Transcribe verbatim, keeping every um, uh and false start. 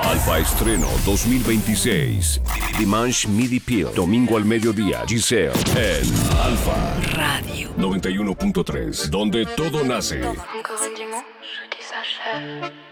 Alfa Estreno dos mil veintiséis. Dimanche Midi Peel. Domingo al mediodía. Giselle en Alfa Radio noventa y uno punto tres. Donde todo nace. Encore un dimanche qui s'achève.